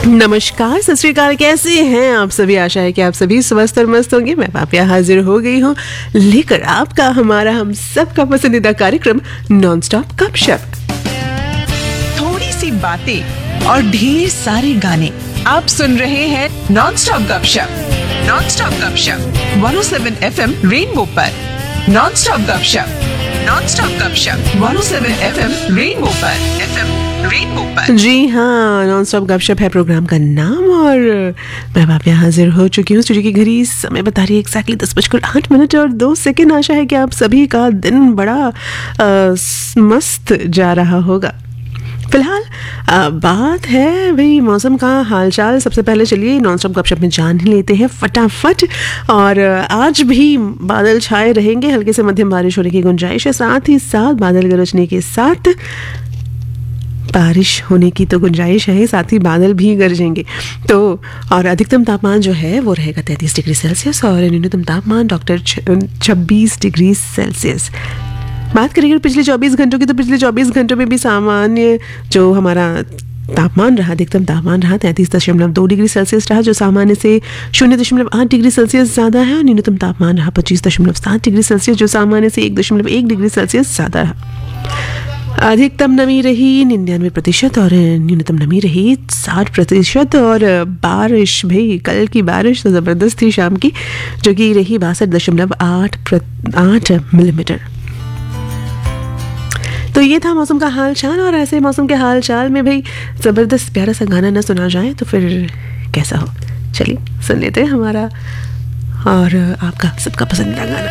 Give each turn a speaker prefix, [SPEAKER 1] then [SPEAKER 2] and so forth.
[SPEAKER 1] नमस्कार, सत श्री अकाल। कैसे हैं आप सभी? आशा है कि आप सभी स्वस्थ और मस्त होंगे। मैं पापिया हाजिर हो गई हूँ लेकर आपका हमारा हम सबका पसंदीदा कार्यक्रम नॉन स्टॉप गपशप।
[SPEAKER 2] थोड़ी सी बातें और ढेर सारे गाने। आप सुन रहे हैं नॉन स्टॉप गपशप। नॉन स्टॉप गपशप 107 FM रेनबो पर। नॉन स्टॉप गपशप, नॉन स्टॉप गपशप 107 FM रेनबो पर।
[SPEAKER 1] जी हाँ, नॉन स्टॉप गपशप है प्रोग्राम का नाम और मैं पापिया हाजिर हो चुकी हूँ। स्टूडियो की घड़ी समय बता रही है एक्जैक्टली 10:08 और 2 सेकेंड। आशा है कि आप सभी का दिन बड़ा मस्त जा रहा होगा। फिलहाल बात है भाई मौसम का हालचाल। सबसे पहले चलिए नॉन स्टॉप गपशप में जान ही लेते हैं फटाफट। और आज भी बादल छाए रहेंगे, हल्के से मध्यम बारिश होने की गुंजाइश है। साथ ही साथ बादल गरजने के साथ बारिश होने की तो गुंजाइश है, साथ ही बादल भी गरजेंगे। तो और अधिकतम तापमान जो है वो रहेगा 33 डिग्री सेल्सियस और न्यूनतम तापमान 26 डिग्री सेल्सियस। बात करेंगे पिछले 24 घंटों की, तो पिछले 24 घंटों में भी सामान्य जो हमारा तापमान रहा, अधिकतम तापमान रहा 33.2 डिग्री सेल्सियस रहा, जो सामान्य से 0.8 डिग्री सेल्सियस ज़्यादा है। और न्यूनतम तापमान रहा 25.7 डिग्री सेल्सियस, जो सामान्य से 1.1 डिग्री सेल्सियस ज़्यादा रहा। अधिकतम नमी रही 99% और न्यूनतम नमी रही 60%। और बारिश भाई, कल की बारिश तो ज़बरदस्त थी शाम की, जो कि रही 62.8 मिलीमीटर। तो ये था मौसम का हाल चाल। और ऐसे मौसम के हाल चाल में भाई ज़बरदस्त प्यारा सा गाना ना सुना जाए तो फिर कैसा हो। चलिए सुन लेते हैं हमारा और आपका सबका पसंदीदा गाना।